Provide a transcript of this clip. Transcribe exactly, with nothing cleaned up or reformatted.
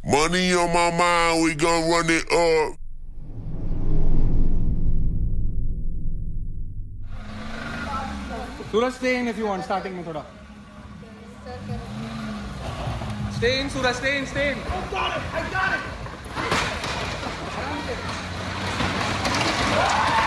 Money on my mind, we gon' run it up. Suraj, stay in if you want, starting mein thoda. Stay in, Suraj, stay in, stay in. I got it, I got it.